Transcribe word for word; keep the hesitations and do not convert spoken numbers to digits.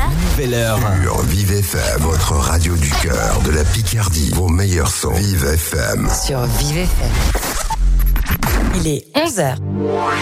Nouvelle heure. Sur Vive F M, votre radio du cœur, de la Picardie. Vos meilleurs sons. Vive F M. Sur Vive F M. Il est onze heures.